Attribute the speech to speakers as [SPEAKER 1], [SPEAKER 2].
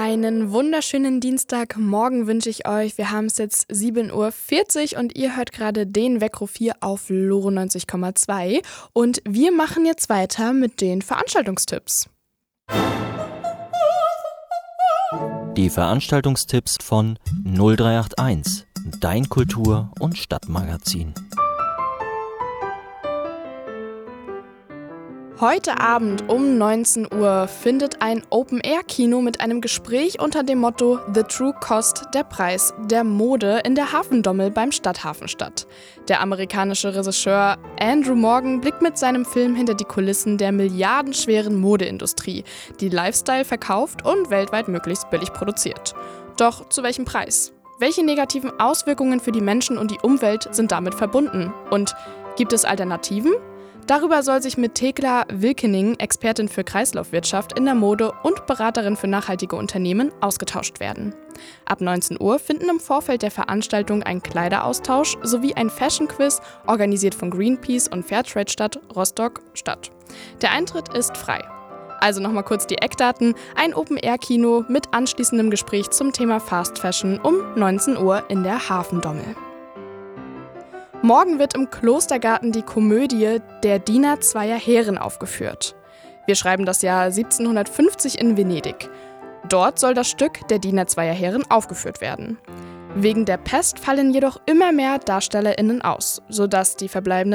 [SPEAKER 1] Einen wunderschönen Dienstagmorgen wünsche ich euch. Wir haben es jetzt 7:40 Uhr und ihr hört gerade den Weckruf hier auf Loro 90,2. Und wir machen jetzt weiter mit den Veranstaltungstipps.
[SPEAKER 2] Die Veranstaltungstipps von 0381, dein Kultur- und Stadtmagazin.
[SPEAKER 1] Heute Abend um 19 Uhr findet ein Open-Air-Kino mit einem Gespräch unter dem Motto The True Cost, der Preis der Mode in der Hafendommel beim Stadthafen statt. Der amerikanische Regisseur Andrew Morgan blickt mit seinem Film hinter die Kulissen der milliardenschweren Modeindustrie, die Lifestyle verkauft und weltweit möglichst billig produziert. Doch zu welchem Preis? Welche negativen Auswirkungen für die Menschen und die Umwelt sind damit verbunden? Und gibt es Alternativen? Darüber soll sich mit Thekla Wilkening, Expertin für Kreislaufwirtschaft in der Mode und Beraterin für nachhaltige Unternehmen, ausgetauscht werden. Ab 19 Uhr finden im Vorfeld der Veranstaltung ein Kleideraustausch sowie ein Fashion-Quiz, organisiert von Greenpeace und Fairtrade-Stadt Rostock, statt. Der Eintritt ist frei. Also nochmal kurz die Eckdaten: ein Open-Air-Kino mit anschließendem Gespräch zum Thema Fast Fashion um 19 Uhr in der Hafendommel. Morgen wird im Klostergarten die Komödie Der Diener zweier Herren aufgeführt. Wir schreiben das Jahr 1750 in Venedig. Dort soll das Stück Der Diener zweier Herren aufgeführt werden. Wegen der Pest fallen jedoch immer mehr DarstellerInnen aus, sodass die verbleibenden